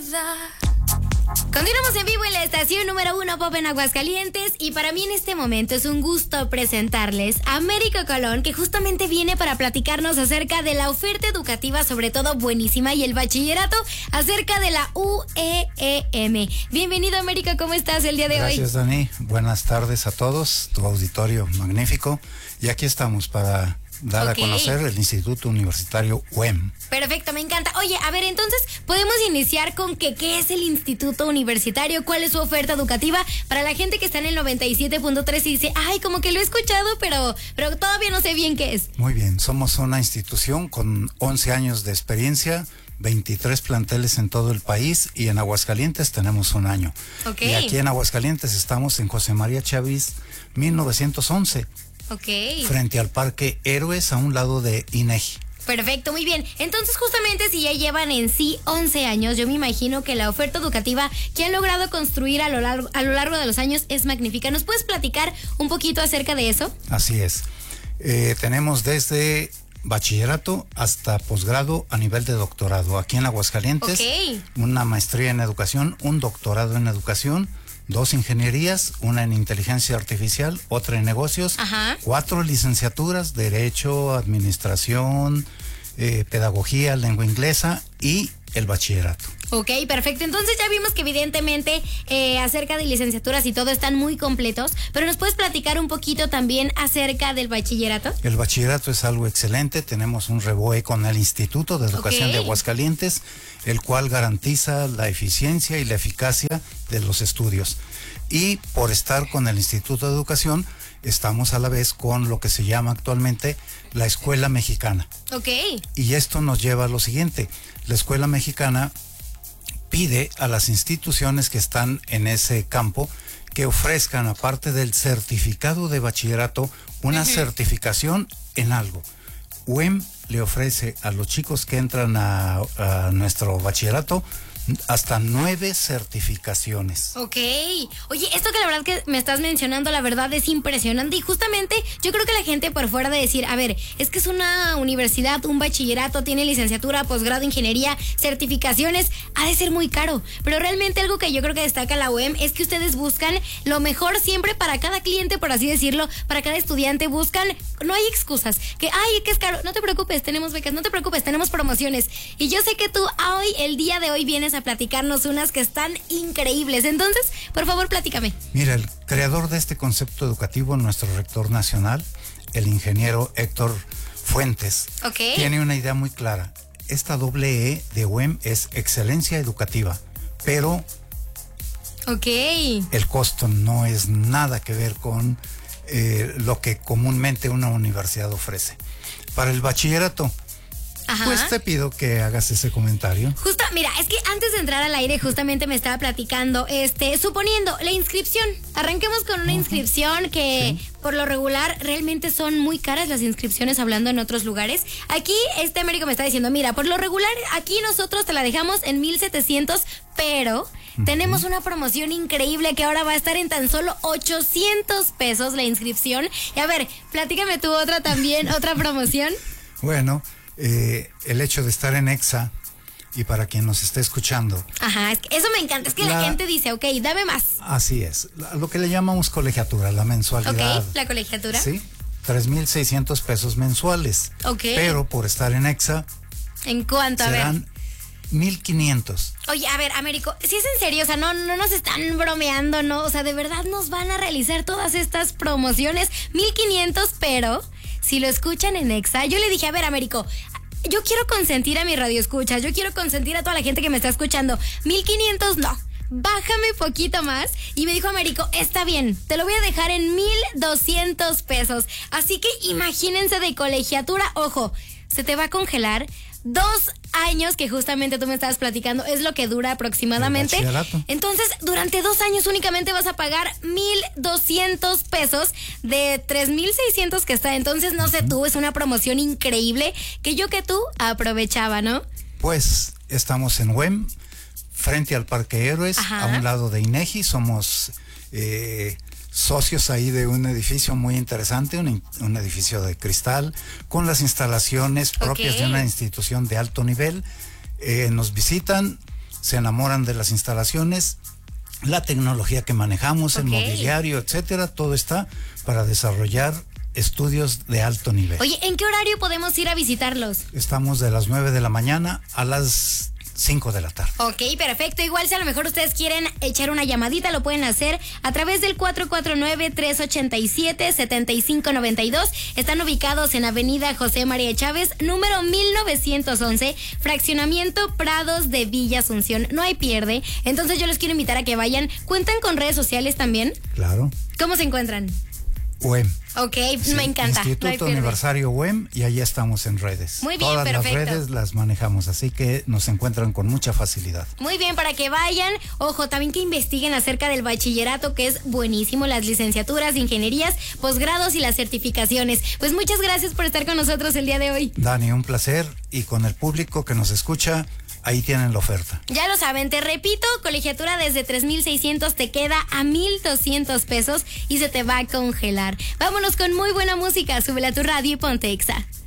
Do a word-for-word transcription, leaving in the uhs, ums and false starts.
nada. Continuamos en vivo en la estación número uno Pop en Aguascalientes y para mí en este momento es un gusto presentarles a Américo Colón, que justamente viene para platicarnos acerca de la oferta educativa, sobre todo buenísima, y el bachillerato acerca de la U E E M. Bienvenido, Américo, ¿cómo estás el día de Gracias, hoy? Gracias, Dani. Buenas tardes a todos, tu auditorio magnífico. Y aquí estamos para dar okay. a conocer el Instituto Universitario U E M. Perfecto, me encanta. Oye, a ver, entonces, podemos iniciar con que qué es el Instituto Universitario, cuál es su oferta educativa para la gente que está en el noventa y siete punto tres y dice, ay, como que lo he escuchado, pero, pero todavía no sé bien qué es. Muy bien, somos una institución con once años de experiencia, veintitrés planteles en todo el país y en Aguascalientes tenemos un año. Okay. Y aquí en Aguascalientes estamos en José María Chávez, mil novecientos once. Okay. Frente al Parque Héroes, a un lado de INEGI. Perfecto, muy bien. Entonces, justamente si ya llevan en sí once años, yo me imagino que la oferta educativa que han logrado construir a lo largo, a lo largo de los años es magnífica. ¿Nos puedes platicar un poquito acerca de eso? Así es. Eh, tenemos desde bachillerato hasta posgrado a nivel de doctorado. Aquí en Aguascalientes, okay. una maestría en educación, un doctorado en educación, dos ingenierías, una en inteligencia artificial, otra en negocios, Ajá. cuatro licenciaturas, derecho, administración, eh, pedagogía, lengua inglesa y el bachillerato. Ok, perfecto. Entonces ya vimos que evidentemente eh, acerca de licenciaturas y todo están muy completos, pero ¿nos puedes platicar un poquito también acerca del bachillerato? El bachillerato es algo excelente. Tenemos un REBOE con el Instituto de Educación okay. de Aguascalientes, el cual garantiza la eficiencia y la eficacia de los estudios. Y por estar con el Instituto de Educación, estamos a la vez con lo que se llama actualmente la Escuela Mexicana. Ok. Y esto nos lleva a lo siguiente. La Escuela Mexicana pide a las instituciones que están en ese campo que ofrezcan, aparte del certificado de bachillerato, una uh-huh. certificación en algo. U E M le ofrece a los chicos que entran a, a nuestro bachillerato hasta nueve certificaciones. Ok. Oye, esto que la verdad que me estás mencionando, la verdad es impresionante. Y justamente yo creo que la gente por fuera de decir, a ver, es que es una universidad, un bachillerato, tiene licenciatura, posgrado, ingeniería, certificaciones, ha de ser muy caro. Pero realmente algo que yo creo que destaca la U E M es que ustedes buscan lo mejor siempre para cada cliente, por así decirlo, para cada estudiante. Buscan, no hay excusas, que ay, que es caro, no te preocupes, tenemos becas, no te preocupes, tenemos promociones. Y yo sé que tú hoy, el día de hoy, vienes a a platicarnos unas que están increíbles. Entonces, por favor, platícame. Mira, el creador de este concepto educativo, nuestro rector nacional, el ingeniero Héctor Fuentes, okay. tiene una idea muy clara. Esta doble E de U E M es excelencia educativa, pero okay. el costo no es nada que ver con eh, lo que comúnmente una universidad ofrece. Para el bachillerato, Ajá. pues te pido que hagas ese comentario. Justo, mira, es que antes de entrar al aire justamente me estaba platicando, este, suponiendo la inscripción. Arranquemos con una uh-huh. inscripción que sí. por lo regular realmente son muy caras las inscripciones hablando en otros lugares. Aquí este Américo me está diciendo, mira, por lo regular aquí nosotros te la dejamos en mil setecientos, pero uh-huh. tenemos una promoción increíble que ahora va a estar en tan solo ochocientos pesos la inscripción. Y a ver, platícame tú otra también, otra promoción. Bueno, Eh, el hecho de estar en EXA, y para quien nos esté escuchando. Ajá, es que eso me encanta, es que la, la gente dice, ok, dame más. Así es, la, lo que le llamamos colegiatura, la mensualidad. Ok, la colegiatura. Sí, tres mil seiscientos pesos mensuales. Ok. Pero por estar en EXA. ¿En cuánto? A serán ver. mil quinientos. Oye, a ver, Américo, si es en serio, o sea, no, no nos están bromeando, ¿no? O sea, de verdad nos van a realizar todas estas promociones, mil quinientos, pero si lo escuchan en EXA, yo le dije, a ver, Américo, yo quiero consentir a mi radio escucha, yo quiero consentir a toda la gente que me está escuchando, mil quinientos no, bájame poquito más. Y me dijo Américo, está bien, te lo voy a dejar en mil doscientos pesos. Así que imagínense de colegiatura, ojo, se te va a congelar dos años, que justamente tú me estabas platicando, es lo que dura aproximadamente. Entonces, durante dos años únicamente vas a pagar mil doscientos pesos de tres mil seiscientos que está. Entonces, no sé tú, es una promoción increíble que yo que tú aprovechaba, ¿no? Pues estamos en U E M, frente al Parque Héroes, Ajá. a un lado de INEGI. Somos eh, socios ahí de un edificio muy interesante, un, un edificio de cristal, con las instalaciones propias okay. de una institución de alto nivel. Eh, nos visitan, se enamoran de las instalaciones, la tecnología que manejamos, el Ok. mobiliario, etcétera, todo está para desarrollar estudios de alto nivel. Oye, ¿en qué horario podemos ir a visitarlos? Estamos de las nueve de la mañana a las cinco de la tarde. Ok, perfecto. Igual si a lo mejor ustedes quieren echar una llamadita, lo pueden hacer a través del cuatro cuatro nueve, tres ocho siete, siete cinco nueve dos. Están ubicados en Avenida José María Chávez, número mil novecientos once, fraccionamiento Prados de Villa Asunción. No hay pierde. Entonces yo les quiero invitar a que vayan. ¿Cuentan con redes sociales también? Claro. ¿Cómo se encuentran? U E M. Ok, Sí, me encanta. No hay Instituto pierde. Aniversario U E M, y ahí estamos en redes. Muy bien, Todas perfecto. las redes las manejamos, así que nos encuentran con mucha facilidad. Muy bien, para que vayan. Ojo, también que investiguen acerca del bachillerato, que es buenísimo, las licenciaturas, ingenierías, posgrados y las certificaciones. Pues muchas gracias por estar con nosotros el día de hoy. Dani, un placer, y con el público que nos escucha, ahí tienen la oferta. Ya lo saben, te repito, colegiatura desde tres mil seiscientos te queda a mil doscientos pesos y se te va a congelar. Vámonos con muy buena música, súbela a tu radio y ponte Exa.